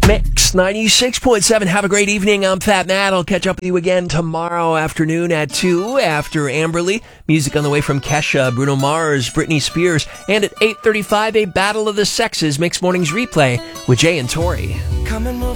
Mix 96.7. Have a great evening. I'm Fat Matt. I'll catch up with you again tomorrow afternoon at 2 after Amberly. Music on the way from Kesha, Bruno Mars, Britney Spears. And at 8:35, a Battle of the Sexes Mix Mornings replay with Jay and Tori.